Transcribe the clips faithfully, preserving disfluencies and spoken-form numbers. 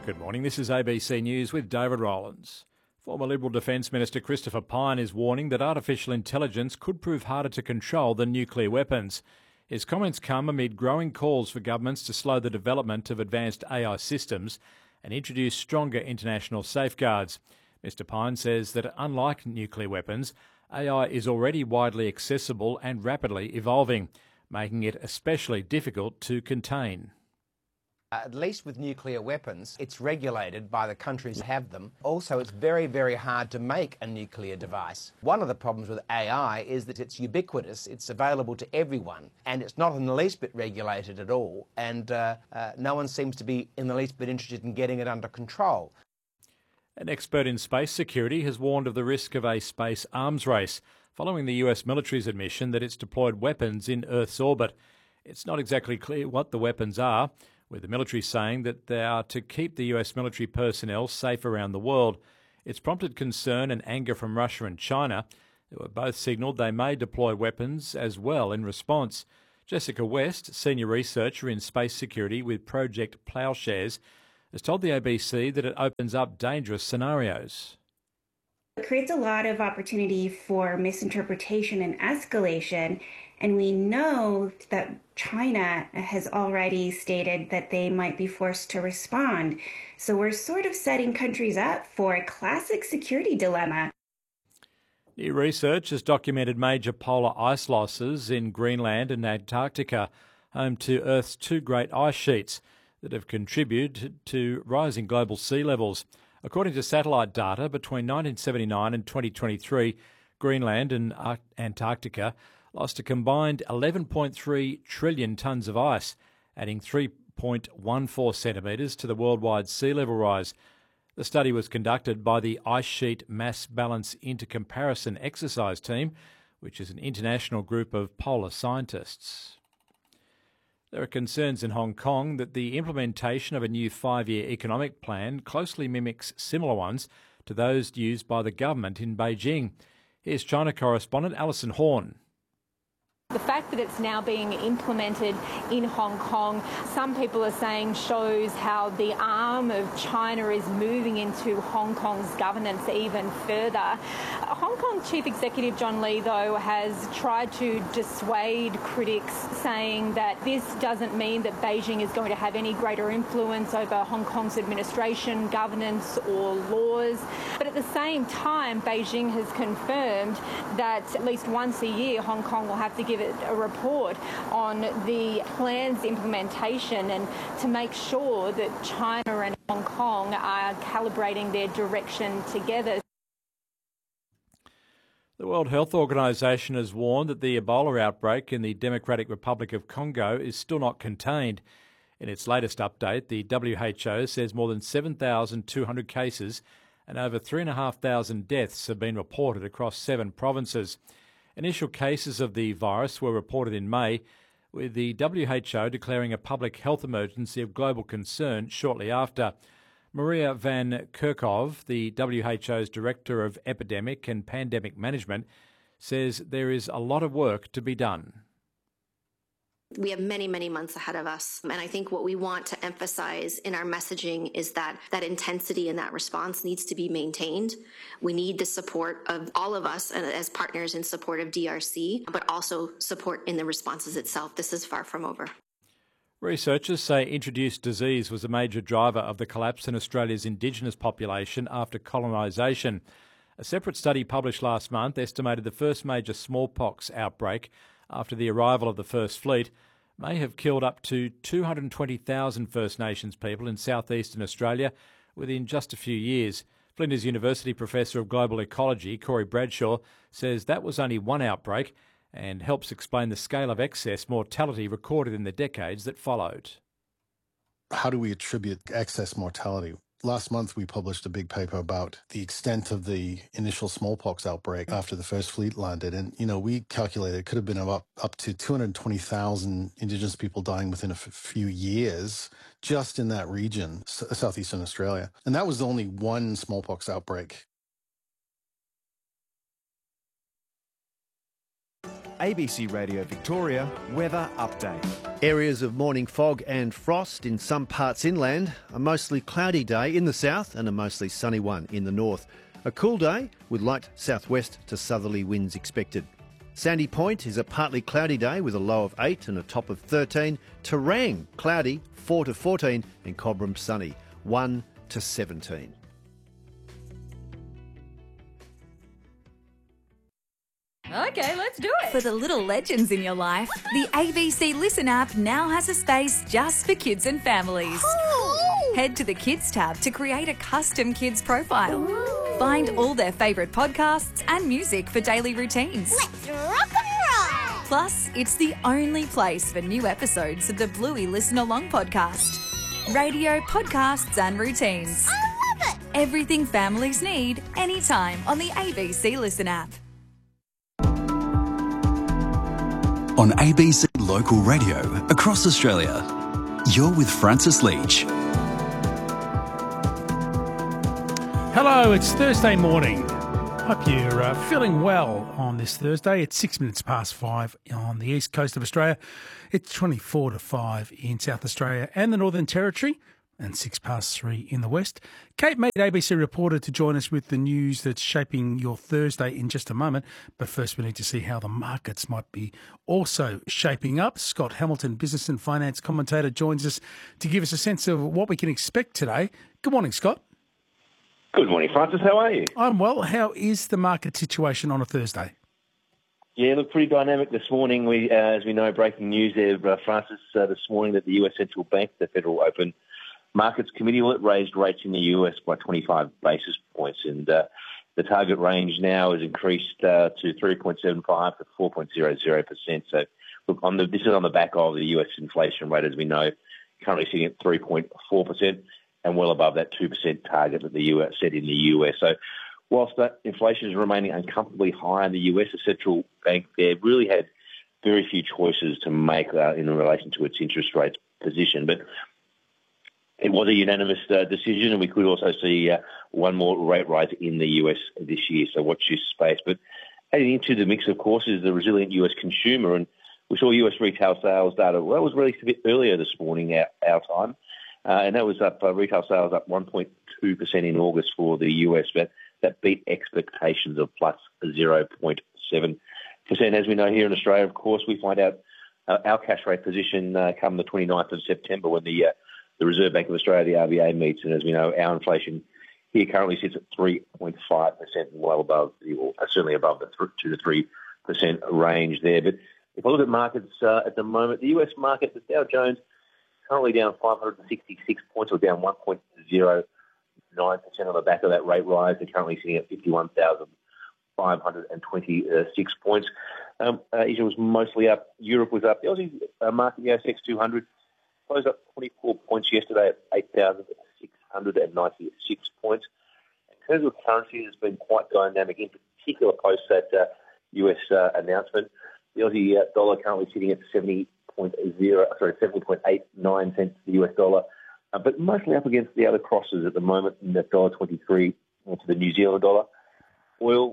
Good morning, this is A B C News with David Rowlands. Former Liberal Defence Minister Christopher Pyne is warning that artificial intelligence could prove harder to control than nuclear weapons. His comments come amid growing calls for governments to slow the development of advanced A I systems and introduce stronger international safeguards. Mister Pyne says that unlike nuclear weapons, A I is already widely accessible and rapidly evolving, making it especially difficult to contain. At least with nuclear weapons, it's regulated by the countries that have them. Also, it's very, very hard to make a nuclear device. One of the problems with A I is that it's ubiquitous, it's available to everyone, and it's not in the least bit regulated at all, and uh, uh, no one seems to be in the least bit interested in getting it under control. An expert in space security has warned of the risk of a space arms race, following the U S military's admission that it's deployed weapons in Earth's orbit. It's not exactly clear what the weapons are, with the military saying that they are to keep the U S military personnel safe around the world. It's prompted concern and anger from Russia and China, who have both signalled they may deploy weapons as well in response. Jessica West, senior researcher in space security with Project Ploughshares, has told the A B C that it opens up dangerous scenarios. It creates a lot of opportunity for misinterpretation and escalation, and we know that China has already stated that they might be forced to respond. So we're sort of setting countries up for a classic security dilemma. New research has documented major polar ice losses in Greenland and Antarctica, home to Earth's two great ice sheets that have contributed to rising global sea levels. According to satellite data, between nineteen seventy-nine and twenty twenty-three, Greenland and Antarctica lost a combined eleven point three trillion tonnes of ice, adding three point one four centimetres to the worldwide sea level rise. The study was conducted by the Ice Sheet Mass Balance Intercomparison Exercise Team, which is an international group of polar scientists. There are concerns in Hong Kong that the implementation of a new five-year economic plan closely mimics similar ones to those used by the government in Beijing. Here's China correspondent Alison Horn. The fact that it's now being implemented in Hong Kong, some people are saying shows how the arm of China is moving into Hong Kong's governance even further. Hong Kong Chief Executive John Lee, though, has tried to dissuade critics, saying that this doesn't mean that Beijing is going to have any greater influence over Hong Kong's administration, governance or laws. But at the same time, Beijing has confirmed that at least once a year Hong Kong will have to give it a report on the plan's implementation and to make sure that China and Hong Kong are calibrating their direction together. The World Health Organization has warned that the Ebola outbreak in the Democratic Republic of Congo is still not contained. In its latest update, the W H O says more than seven thousand two hundred cases and over three thousand five hundred deaths have been reported across seven provinces. Initial cases of the virus were reported in May, with the W H O declaring a public health emergency of global concern shortly after. Maria Van Kerkhove, the W H O's Director of Epidemic and Pandemic Management, says there is a lot of work to be done. We have many, many months ahead of us. And I think what we want to emphasize in our messaging is that that intensity and that response needs to be maintained. We need the support of all of us as partners in support of D R C, but also support in the responses itself. This is far from over. Researchers say introduced disease was a major driver of the collapse in Australia's Indigenous population after colonisation. A separate study published last month estimated the first major smallpox outbreak after the arrival of the First Fleet may have killed up to two hundred twenty thousand First Nations people in southeastern Australia within just a few years. Flinders University Professor of Global Ecology, Corey Bradshaw, says that was only one outbreak and helps explain the scale of excess mortality recorded in the decades that followed. How do we attribute excess mortality? Last month, we published a big paper about the extent of the initial smallpox outbreak after the First Fleet landed. And, you know, we calculated it could have been up, up to two hundred twenty thousand Indigenous people dying within a f- few years just in that region, s- southeastern Australia. And that was only one smallpox outbreak. A B C Radio Victoria Weather Update. Areas of morning fog and frost in some parts inland. A mostly cloudy day in the south and a mostly sunny one in the north. A cool day with light southwest to southerly winds expected. Sandy Point is a partly cloudy day with a low of eight and a top of thirteen. Terang, cloudy, four to fourteen. And Cobram, sunny, one to seventeen. Okay, let's do it. For the little legends in your life, the A B C Listen app now has a space just for kids and families. Ooh. Head to the Kids tab to create a custom kids profile. Ooh. Find all their favourite podcasts and music for daily routines. Let's rock and roll! Plus, it's the only place for new episodes of the Bluey Listen Along podcast. Radio, podcasts and routines. I love it! Everything families need, anytime on the A B C Listen app. On A B C Local Radio across Australia, you're with Francis Leach. Hello, it's Thursday morning. Hope you're uh, feeling well on this Thursday. It's six minutes past five on the east coast of Australia. It's twenty-four to five in South Australia and the Northern Territory, and six past three in the west. Kate Mead, A B C reporter, to join us with the news that's shaping your Thursday in just a moment. But first we need to see how the markets might be also shaping up. Scott Hamilton, business and finance commentator, joins us to give us a sense of what we can expect today. Good morning, Scott. Good morning, Francis. How are you? I'm well. How is the market situation on a Thursday? Yeah, look, pretty dynamic this morning. We, uh, as we know, breaking news there, uh, Francis, uh, this morning that the U S Central Bank, the Federal Open Markets Committee, well, it raised rates in the U S by twenty-five basis points, and uh, the target range now has increased uh, to three point seven five to four point zero zero percent. So, look, on the, this is on the back of the U S inflation rate, as we know, currently sitting at three point four percent and well above that two percent target that the U S set in the U S. So, whilst that inflation is remaining uncomfortably high in the U S, the central bank there really had very few choices to make uh, in relation to its interest rate position, but it was a unanimous uh, decision, and we could also see uh, one more rate rise in the U S this year, so watch this space. But adding into the mix, of course, is the resilient U S consumer, and we saw U S retail sales data. Well, it was released a bit earlier this morning, our, our time, uh, and that was up, uh, retail sales up one point two percent in August for the U S, but that beat expectations of plus zero point seven percent. As we know here in Australia, of course, we find out uh, our cash rate position uh, come the twenty-ninth of September when the uh, the Reserve Bank of Australia, the R B A, meets, and as we know, our inflation here currently sits at three point five percent, well above, the, or certainly above the two to three percent range there. But if I look at markets uh, at the moment, the U S market, the Dow Jones, currently down five hundred sixty-six points, or down one point zero nine percent on the back of that rate rise. They're currently sitting at fifty-one thousand five hundred twenty-six points. Um, uh, Asia was mostly up. Europe was up. The Aussie uh, market, the A S X two hundred, closed up twenty-four points yesterday at eight thousand six hundred ninety-six points. In terms of currency, it's been quite dynamic, in particular post that uh, U S uh, announcement. The Aussie uh, dollar currently sitting at seventy point zero, sorry, seventy point eight nine cents to the U S dollar, uh, but mostly up against the other crosses at the moment, in that one dollar twenty-three to the New Zealand dollar. Oil,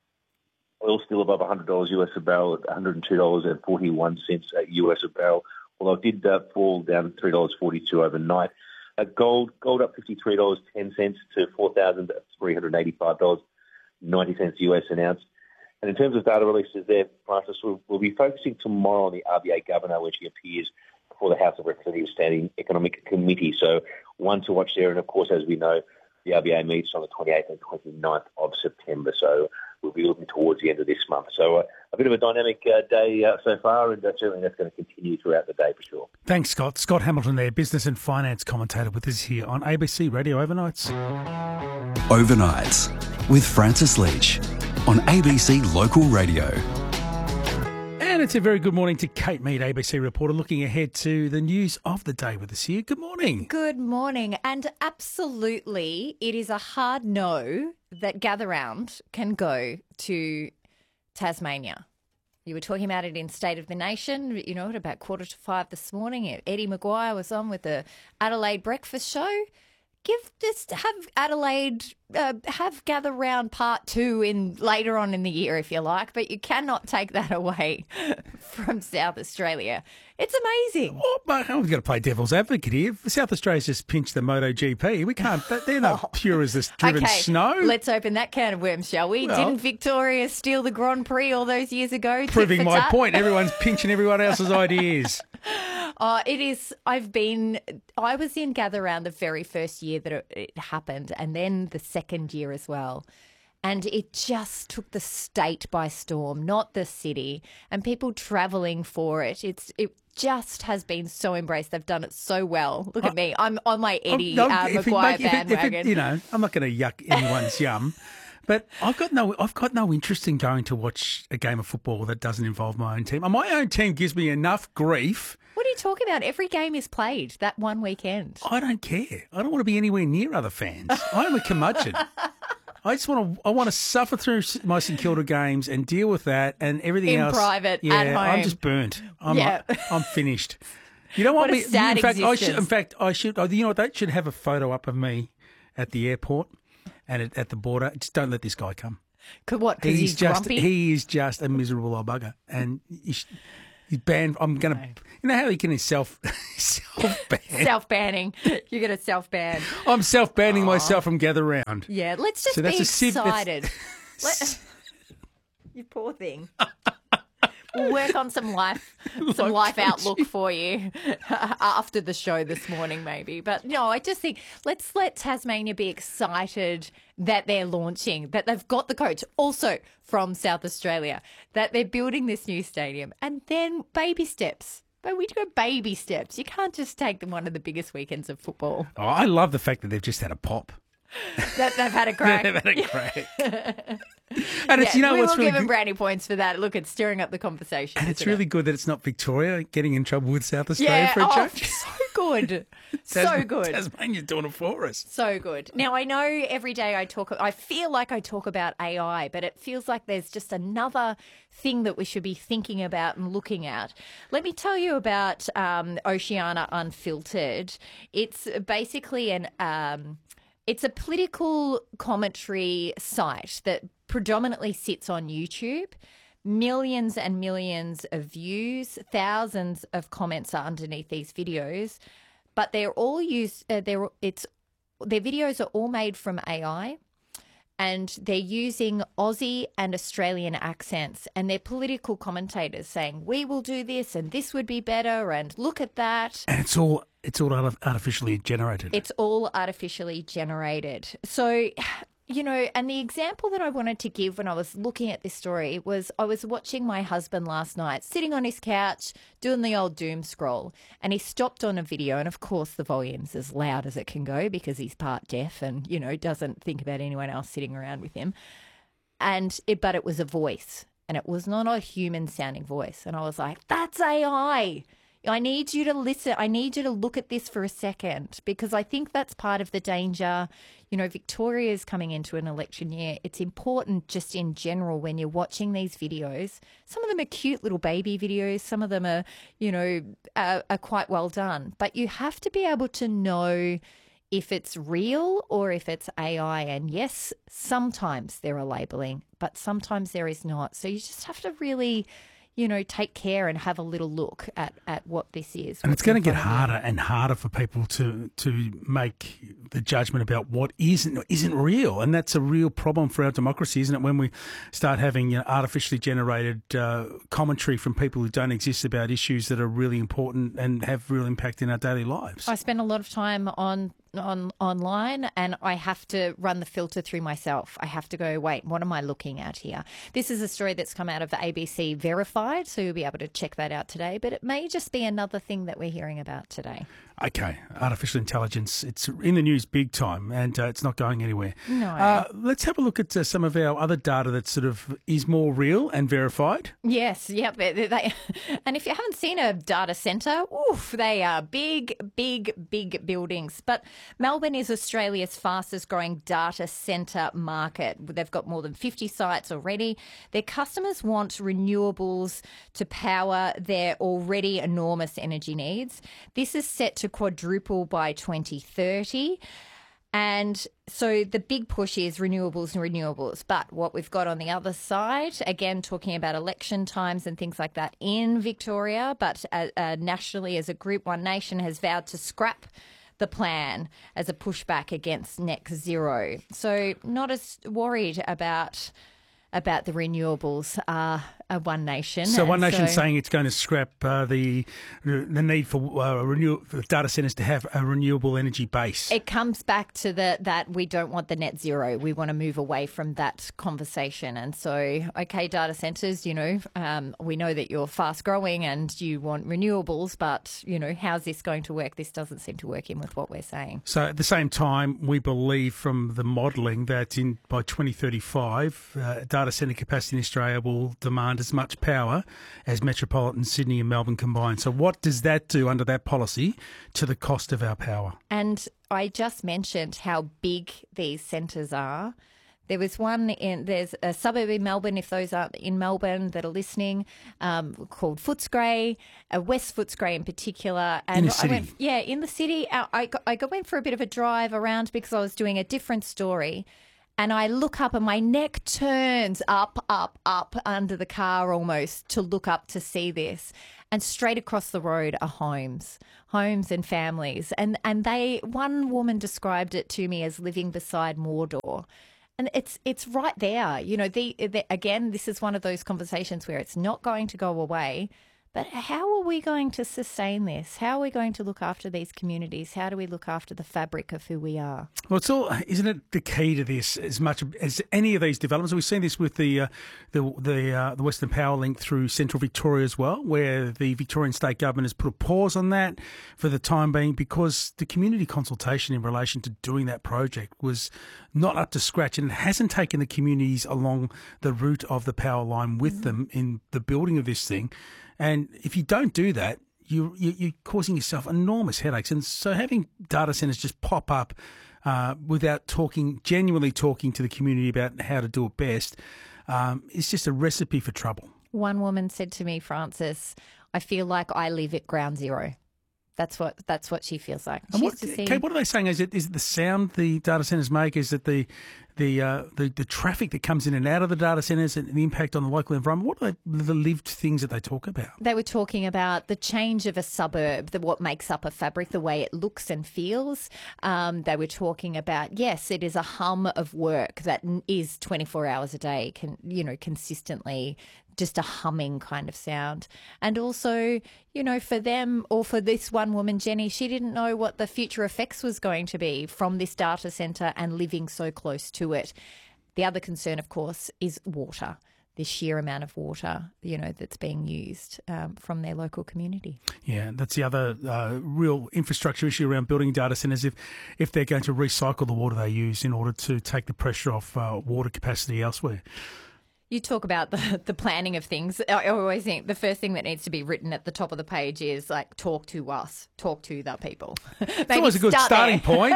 oil still above one hundred dollars U S a barrel at one hundred two dollars and forty-one cents U S a barrel, although it did uh, fall down three dollars forty-two overnight. Uh, gold gold up fifty-three dollars ten cents to four thousand three hundred eighty-five dollars ninety U S an ounce. And in terms of data releases there, Francis, we'll, we'll be focusing tomorrow on the R B A governor when she appears before the House of Representatives Standing Economic Committee. So one to watch there. And, of course, as we know, the R B A meets on the twenty-eighth and twenty-ninth of September. So we'll be looking towards the end of this month. So uh, a bit of a dynamic uh, day uh, so far, and uh, certainly that's going to continue throughout the day for sure. Thanks, Scott. Scott Hamilton there, business and finance commentator with us here on A B C Radio Overnights. Overnights with Francis Leach on A B C Local Radio. And it's a very good morning to Kate Mead, A B C reporter, looking ahead to the news of the day with us here. Good morning. Good morning. And absolutely, it is a hard no that Gather Round can go to Tasmania. You were talking about it in State of the Nation, you know, at about quarter to five this morning. Eddie Maguire was on with the Adelaide Breakfast Show. give just have Adelaide uh, have Gather Round Part Two in later on in the year if you like, but you cannot take that away from South Australia. It's amazing. Oh, but I'm going to play devil's advocate here. South Australia's just pinched the MotoGP. We can't. They're not oh. pure as this driven okay, snow. Let's open that can of worms, shall we? Well, didn't Victoria steal the Grand Prix all those years ago? Proving my tat? point. Everyone's pinching everyone else's ideas. Oh, it is. I've been. I was in Gather Round the very first year that it, it happened, and then the second year as well. And it just took the state by storm, not the city, and people travelling for it. It's it just has been so embraced. They've done it so well. Look at me. I'm on my Eddie no, uh, Maguire bandwagon. You know, I'm not going to yuck anyone's yum. But I've got no, I've got no interest in going to watch a game of football that doesn't involve my own team. My own team gives me enough grief. What are you talking about? Every game is played that one weekend. I don't care. I don't want to be anywhere near other fans. I'm a curmudgeon. I just want to. I want to suffer through my St Kilda games and deal with that and everything in else in private yeah, at home. I'm just burnt. I'm. Yeah. I'm finished. You don't want what me. A sad in fact, existence. I should. In fact, I should. You know what? They should have a photo up of me at the airport and at, at the border. Just don't let this guy come. Could what? Because he's, he's just. grumpy? He is just a miserable old bugger, and he's, he's banned. I'm going to. No. You know how he can self self ban. Self banning. You're going to self ban. I'm self banning myself from Gather Round. Yeah, let's just so be that's excited. A Let, you poor thing. We'll work on some life, some life outlook for you after the show this morning, maybe. But no, I just think let's let Tasmania be excited that they're launching, that they've got the coach also from South Australia, that they're building this new stadium, and then baby steps. But we go baby steps. You can't just take them one of the biggest weekends of football. Oh, I love the fact that they've just had a pop. That they've had a crack. They've had a crack. And it's, yeah, you know we what's will really give them good? brownie points for that. Look, it's stirring up the conversation. And it's isn't really it? good that it's not Victoria getting in trouble with South Australia yeah, for a oh, change. So good. so Tasman, good. Tasmania's doing it for us. So good. Now, I know every day I talk, I feel like I talk about A I, but it feels like there's just another thing that we should be thinking about and looking at. Let me tell you about um, Oceania Unfiltered. It's basically an... Um, It's a political commentary site that predominantly sits on YouTube. Millions and millions of views, thousands of comments are underneath these videos, but they're all used. Uh, they're it's their videos are all made from A I, and they're using Aussie and Australian accents, and they're political commentators saying we will do this and this would be better, and look at that. And it's all. It's all artificially generated. It's all artificially generated. So, you know, and the example that I wanted to give when I was looking at this story was I was watching my husband last night, sitting on his couch, doing the old doom scroll, and he stopped on a video, and of course the volume's as loud as it can go because he's part deaf and, you know, doesn't think about anyone else sitting around with him. And it, but it was a voice, and it was not a human-sounding voice. And I was like, that's A I. I need you to listen. I need you to look at this for a second, because I think that's part of the danger. You know, Victoria is coming into an election year. It's important just in general when you're watching these videos. Some of them are cute little baby videos. Some of them are, you know, are, are quite well done. But you have to be able to know if it's real or if it's A I. And yes, sometimes there are labeling, but sometimes there is not. So you just have to really... you know, take care and have a little look at, at what this is. And it's going to get harder and harder for people to to make the judgment about what isn't isn't real, and that's a real problem for our democracy, isn't it? When we start having, you know, artificially generated uh, commentary from people who don't exist about issues that are really important and have real impact in our daily lives. I spend a lot of time on. on online, and I have to run the filter through myself. I have to go, wait, what am I looking at here? This is a story that's come out of A B C Verified, so you'll be able to check that out today, but it may just be another thing that we're hearing about today. Okay, artificial intelligence, it's in the news big time, and uh, it's not going anywhere. No. Uh, let's have a look at uh, some of our other data that sort of is more real and verified. Yes, yep. They, they, and if you haven't seen a data centre, oof, they are big, big, big buildings. But Melbourne is Australia's fastest growing data centre market. They've got more than fifty sites already. Their customers want renewables to power their already enormous energy needs. This is set to quadruple by twenty thirty. And so the big push is renewables and renewables. But what we've got on the other side, again, talking about election times and things like that in Victoria, but uh, uh, nationally as a group, One Nation has vowed to scrap the plan as a pushback against net zero. So not as worried about about the renewables are uh, One Nation. So One Nation so, saying it's going to scrap uh, the the need for uh, renew for data centres to have a renewable energy base. It comes back to the that we don't want the net zero. We want to move away from that conversation. And so, okay, data centres, you know, um, we know that you're fast growing and you want renewables, but, you know, how's this going to work? This doesn't seem to work in with what we're saying. So at the same time, we believe from the modelling that in by twenty thirty-five, uh, data centre capacity in Australia will demand as much power as metropolitan Sydney and Melbourne combined. So what does that do under that policy to the cost of our power? And I just mentioned how big these centres are. There was one in, there's a suburb in Melbourne, if those aren't in Melbourne that are listening, um, called Footscray, uh, West Footscray in particular. And in the city? I went, yeah, in the city. I, I, got, I went for a bit of a drive around because I was doing a different story. And I look up and my neck turns up, up, up under the car almost to look up to see this. And straight across the road are homes, homes and families. And and they, one woman described it to me as living beside Mordor. And it's it's right there. You know, the, the again, this is one of those conversations where it's not going to go away. But how are we going to sustain this? How are we going to look after these communities? How do we look after the fabric of who we are? Well, it's all, isn't it the key to this as much as any of these developments? We've seen this with the uh, the the, uh, the Western Power Link through Central Victoria as well, where the Victorian State Government has put a pause on that for the time being because the community consultation in relation to doing that project was not up to scratch and it hasn't taken the communities along the route of the power line with mm. them in the building of this thing. And if you don't do that, you, you, you're causing yourself enormous headaches. And so having data centres just pop up uh, without talking, genuinely talking to the community about how to do it best um, is just a recipe for trouble. One woman said to me, Francis, I feel like I live at ground zero. That's what that's what she feels like. And what, see... Kate, what are they saying? Is it is it the sound the data centres make? Is it the the, uh, the the traffic that comes in and out of the data centres and the impact on the local environment? What are they, the lived things that they talk about? They were talking about the change of a suburb, the, what makes up a fabric, the way it looks and feels. Um, they were talking about, yes, it is a hum of work that is twenty-four hours a day, can you know, consistently. Just a humming kind of sound. And also, you know, for them or for this one woman, Jenny, she didn't know what the future effects was going to be from this data centre and living so close to it. The other concern, of course, is water, the sheer amount of water, you know, that's being used um, from their local community. Yeah, that's the other uh, real infrastructure issue around building data centres. If, if they're going to recycle the water they use in order to take the pressure off uh, water capacity elsewhere. You talk about the, the planning of things. I always think the first thing that needs to be written at the top of the page is like, talk to us, talk to the people. It's always a good start starting point.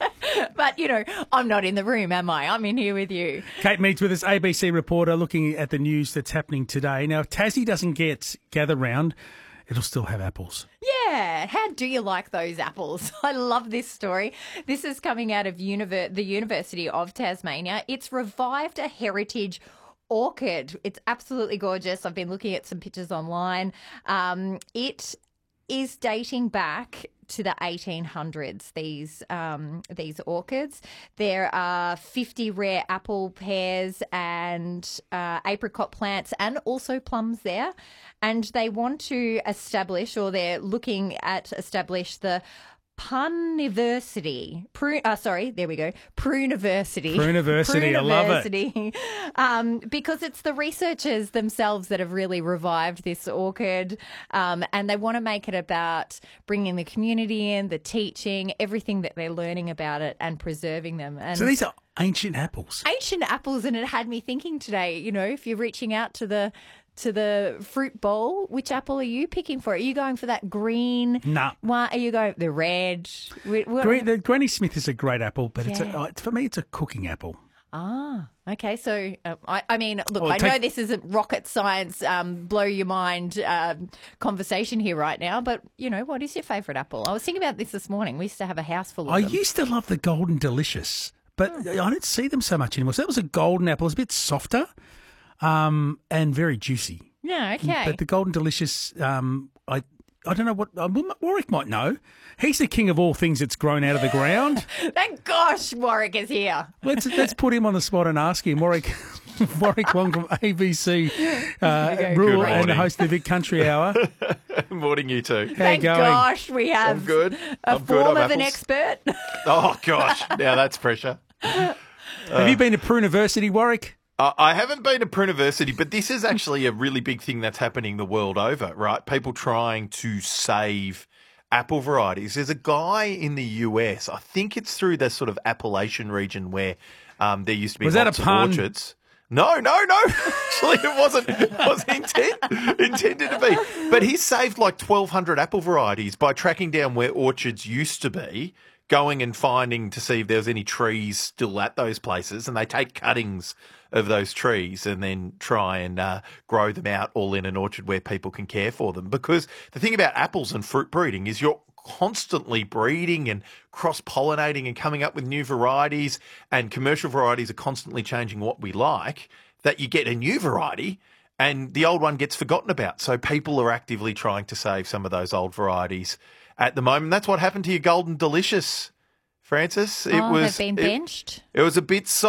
But, you know, I'm not in the room, am I? I'm in here with you. Kate Meads with us, A B C reporter, looking at the news that's happening today. Now, if Tassie doesn't get Gather Round, it'll still have apples. Yeah. How do you like those apples? I love this story. This is coming out of univer- the University of Tasmania. It's revived a heritage orchid. It's absolutely gorgeous. I've been looking at some pictures online. Um, it is dating back to the eighteen hundreds, these um, these orchids. There are fifty rare apple pairs and uh, apricot plants and also plums there. And they want to establish, or they're looking at establish the Puniversity. Prune, uh, sorry, there we go. Pruneversity. Pruneversity, I love it. Um, because it's the researchers themselves that have really revived this orchid, um, and they want to make it about bringing the community in, the teaching, everything that they're learning about it and preserving them. And so these are ancient apples. Ancient apples, and it had me thinking today, you know, if you're reaching out to the to the fruit bowl, which apple are you picking for? Are you going for that green? No. Nah. Are you going the red? Green, the Granny Smith is a great apple, but yeah. it's a, uh, for me, it's a cooking apple. Ah, okay. So, uh, I, I mean, look, Well, I take- know this isn't rocket science, um, blow your mind um, conversation here right now, but, you know, what is your favourite apple? I was thinking about this this morning. We used to have a house full of I them. used to love the Golden Delicious, but Hmm. I don't see them so much anymore. So that was a golden apple. It's a bit softer um, and very juicy. Yeah, okay. But the Golden Delicious, um, I I don't know what uh, Warwick might know. He's the king of all things that's grown out of the ground. Thank gosh Warwick is here. Let's let's put him on the spot and ask him. Warwick Warwick Wong from A B C uh, Good Rural and morning. host of the Big Country Hour. Morning, you two. How you Thank going? gosh we have I'm good. a I'm good. form I'm of an apples. expert. Oh, gosh. Now that's pressure. Have you been to Pruniversity, Warwick? Uh, I haven't been to Pruniversity, but this is actually a really big thing that's happening the world over, right? People trying to save apple varieties. There's a guy in the U S, I think it's through the sort of Appalachian region where um, there used to be Was that lots a of pun? orchards. No, no, no. Actually, it wasn't. It wasn't intent, intended to be. But he saved like twelve hundred apple varieties by tracking down where orchards used to be, going and finding to see if there was any trees still at those places, and they take cuttings of those trees and then try and uh, grow them out all in an orchard where people can care for them. Because the thing about apples and fruit breeding is you're constantly breeding and cross-pollinating and coming up with new varieties, and commercial varieties are constantly changing what we like, that you get a new variety and the old one gets forgotten about. So people are actively trying to save some of those old varieties at the moment. That's what happened to your Golden Delicious, Francis. It oh, was they've been it- benched. It, was a bit